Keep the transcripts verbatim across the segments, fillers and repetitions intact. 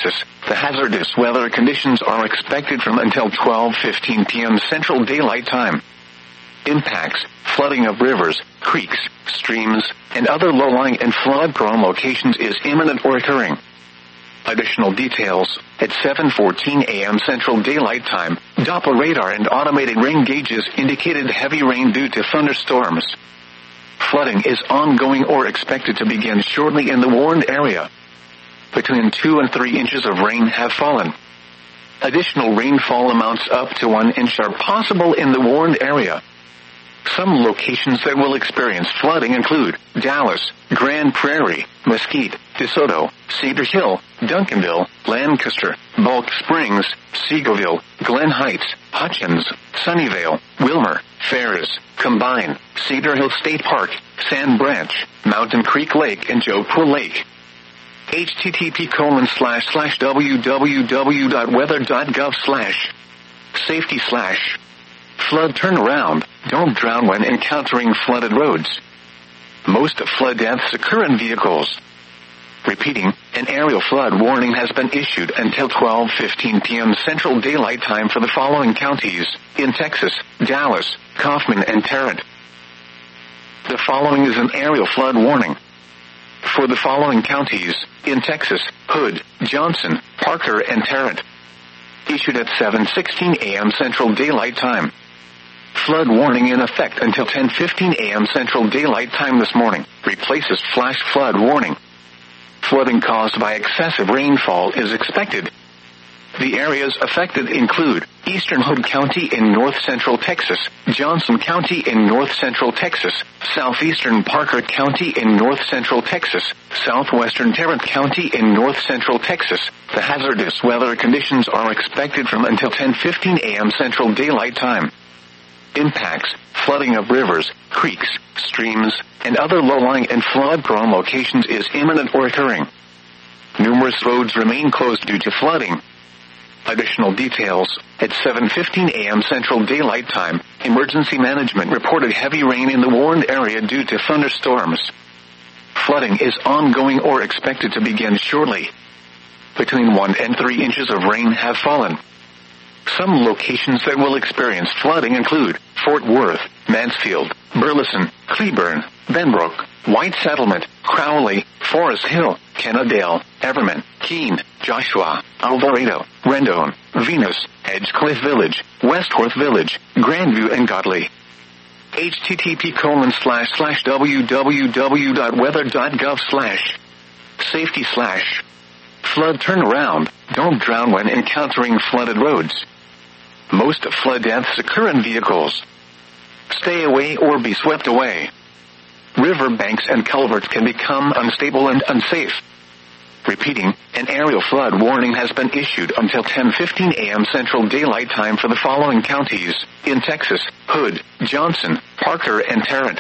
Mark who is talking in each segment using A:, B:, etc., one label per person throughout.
A: Texas, the hazardous weather conditions are expected from until twelve fifteen p m Central Daylight Time. Impacts, flooding of rivers, creeks, streams, and other low-lying and flood-prone locations is imminent or occurring. Additional details, at seven fourteen a m Central Daylight Time, Doppler radar and automated rain gauges indicated heavy rain due to thunderstorms. Flooding is ongoing or expected to begin shortly in the warned area. Between two and three inches of rain have fallen. Additional rainfall amounts up to one inch are possible in the warned area. Some locations that will experience flooding include Dallas, Grand Prairie, Mesquite, DeSoto, Cedar Hill, Duncanville, Lancaster, Bulk Springs, Seagoville, Glen Heights, Hutchins, Sunnyvale, Wilmer, Ferris, Combine, Cedar Hill State Park, Sand Branch, Mountain Creek Lake, and Joe Pool Lake. http colon slash slash www.weather.gov slash safety slash flood turnaround. Don't drown when encountering flooded roads. Most flood deaths occur in vehicles. Repeating, an aerial flood warning has been issued until twelve fifteen p m Central Daylight Time for the following counties in Texas: Dallas, Kaufman, and Tarrant. The following is an aerial flood warning. For the following counties in Texas: Hood, Johnson, Parker, and Tarrant. Issued at seven sixteen a m Central Daylight Time. Flood warning in effect until ten fifteen a m Central Daylight Time this morning. Replaces flash flood warning. Flooding caused by excessive rainfall is expected. The areas affected include Eastern Hood County in north-central Texas, Johnson County in north-central Texas, southeastern Parker County in north-central Texas, southwestern Tarrant County in north-central Texas. The hazardous weather conditions are expected from until ten fifteen a m Central Daylight Time. Impacts, flooding of rivers, creeks, streams, and other low-lying and flood-prone locations is imminent or occurring. Numerous roads remain closed due to flooding. Additional details, at seven fifteen a m Central Daylight Time, Emergency Management reported heavy rain in the warned area due to thunderstorms. Flooding is ongoing or expected to begin shortly. Between one and three inches of rain have fallen. Some locations that will experience flooding include Fort Worth, Mansfield, Burleson, Cleburne, Benbrook, White Settlement, Crowley, Forest Hill, Kennedale, Everman, Keene, Joshua, Alvarado, Rendon, Venus, Edgecliff Village, Westworth Village, Grandview, and Godley. http colon slash slash www.weather.gov slash safety slash flood turnaround. Don't drown when encountering flooded roads. Most flood deaths occur in vehicles. Stay away or be swept away. River banks and culverts can become unstable and unsafe. Repeating, an aerial flood warning has been issued until ten fifteen a m Central Daylight Time for the following counties in Texas: Hood, Johnson, Parker, and Tarrant.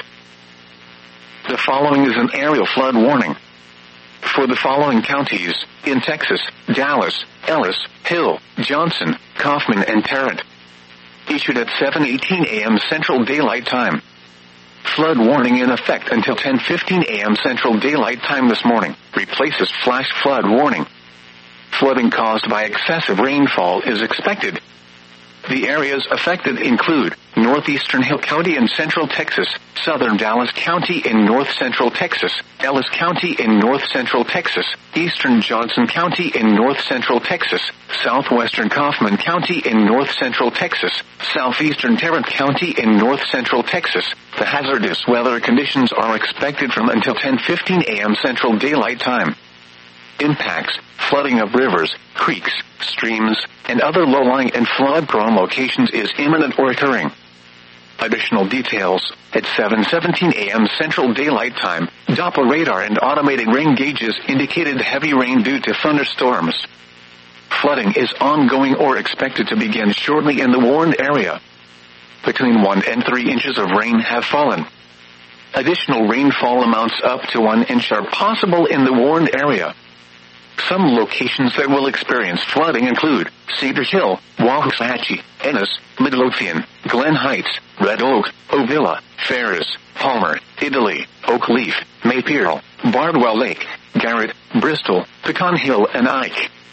A: The following is an aerial flood warning. For the following counties in Texas: Dallas, Ellis, Hill, Johnson, Kaufman, and Tarrant. Issued at seven eighteen a m Central Daylight Time. Flood warning in effect until ten fifteen a m Central Daylight Time this morning. Replaces flash flood warning. Flooding caused by excessive rainfall is expected. The areas affected include northeastern Hill County in central Texas, southern Dallas County in north-central Texas, Ellis County in north-central Texas, eastern Johnson County in north-central Texas, southwestern Kaufman County in north-central Texas, southeastern Tarrant County in north-central Texas. The hazardous weather conditions are expected from until ten fifteen a m Central Daylight Time. Impacts, flooding of rivers, creeks, streams, and other low-lying and flood-prone locations is imminent or occurring. Additional details, at seven seventeen a m Central Daylight Time, Doppler radar and automated rain gauges indicated heavy rain due to thunderstorms. Flooding is ongoing or expected to begin shortly in the warned area. Between one and three inches of rain have fallen. Additional rainfall amounts up to one inch are possible in the warned area. Some locations that will experience flooding include Cedar Hill, Waxahachie, Ennis, Midlothian, Glen Heights, Red Oak, Ovilla, Ferris, Palmer, Italy, Oak Leaf, Maypierle, Bardwell Lake, Garrett, Bristol, Pecan Hill, and Ike.